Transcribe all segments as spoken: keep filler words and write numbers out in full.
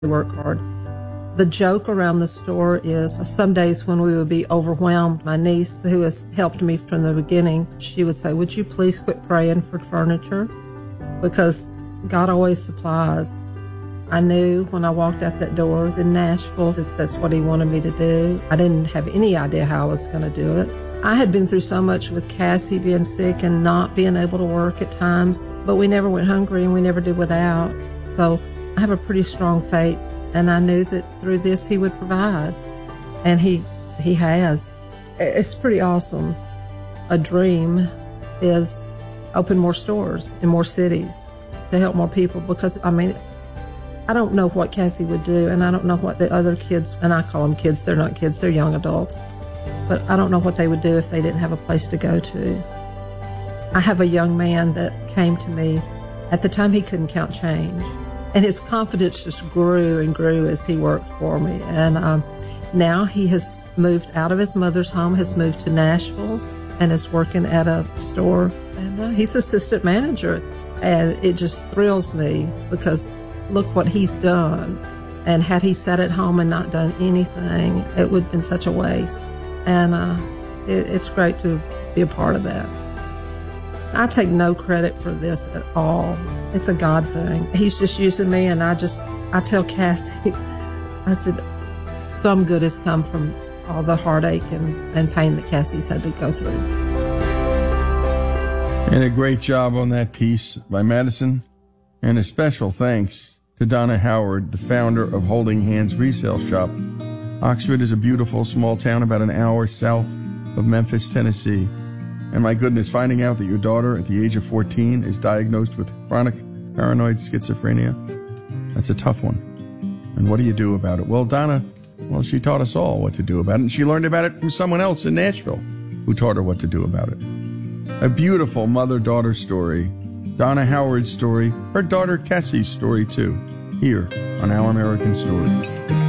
They work hard. The joke around the store is some days when we would be overwhelmed, my niece, who has helped me from the beginning, she would say, would you please quit praying for furniture? Because God always supplies. I knew when I walked out that door in Nashville that that's what he wanted me to do. I didn't have any idea how I was going to do it. I had been through so much with Cassie being sick and not being able to work at times, but we never went hungry and we never did without. So I have a pretty strong faith, and I knew that through this he would provide, and he he has. It's pretty awesome. A dream is open more stores in more cities to help more people, because, I mean, I don't know what Cassie would do, and I don't know what the other kids, and I call them kids, they're not kids, they're young adults, but I don't know what they would do if they didn't have a place to go to. I have a young man that came to me. At the time, he couldn't count change, and his confidence just grew and grew as he worked for me. And um, now he has moved out of his mother's home, has moved to Nashville, and is working at a store, and uh, he's assistant manager. And it just thrills me, because look what he's done. And had he sat at home and not done anything, it would have been such a waste. And uh, it, it's great to be a part of that. I take no credit for this at all. It's a God thing. He's just using me, and I just, I tell Cassie, I said, some good has come from all the heartache and, and pain that Cassie's had to go through. And a great job on that piece by Madison. And a special thanks to Donna Howard, the founder of Holding Hands Resale Shop. Oxford is a beautiful small town about an hour south of Memphis, Tennessee. And my goodness, finding out that your daughter at the age of fourteen is diagnosed with chronic paranoid schizophrenia, that's a tough one. And what do you do about it? Well, Donna, well, she taught us all what to do about it, and she learned about it from someone else in Nashville who taught her what to do about it. A beautiful mother-daughter story. Donna Howard's story, her daughter Cassie's story too, here on Our American Stories.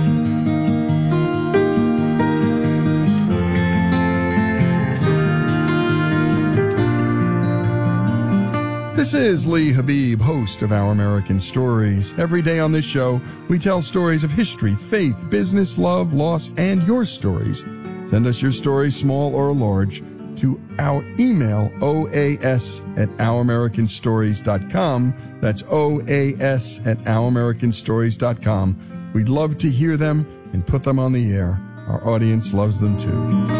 This is Lee Habib, host of Our American Stories. Every day on this show, we tell stories of history, faith, business, love, loss, and your stories. Send us your stories, small or large, to our email, O A S at our american stories dot com. That's O A S at our american stories dot com. We'd love to hear them and put them on the air. Our audience loves them too.